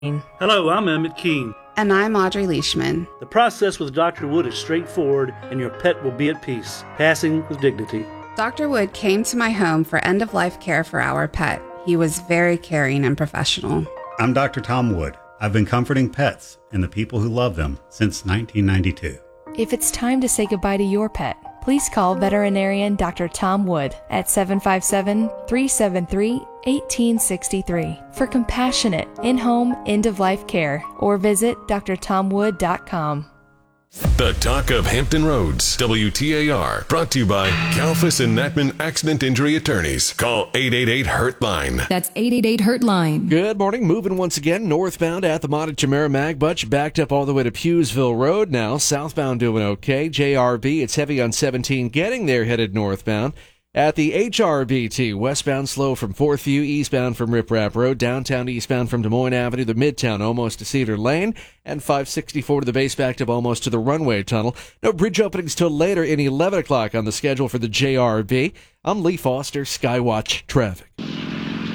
Hello, I'm Emmett Keene. And I'm Audrey Leishman. The process with Dr. Wood is straightforward, and your pet will be at peace, passing with dignity. Dr. Wood came to my home for end-of-life care for our pet. He was very caring and professional. I'm Dr. Tom Wood. I've been comforting pets and the people who love them since 1992. If it's time to say goodbye to your pet, please call veterinarian Dr. Tom Wood at 757-373-1863 for compassionate, in-home, end-of-life care, or visit drtomwood.com. The Talk of Hampton Roads, WTAR, brought to you by Kalfas and Natman Accident Injury Attorneys. Call 888-HURT-LINE. That's 888-HURT-LINE. Good morning. Moving once again northbound at the Montague-Merrimack, but backed up all the way to Pewsville Road now. Southbound doing okay. JRB, it's heavy on 17 getting there, headed northbound. At the HRBT, westbound slow from Fourth View, eastbound from Rip Rap Road, downtown eastbound from Des Moines Avenue, the Midtown almost to Cedar Lane, and 564 to the base backed up almost to the runway tunnel. No bridge openings till later in 11 o'clock on the schedule for the JRB. I'm Lee Foster, Skywatch Traffic.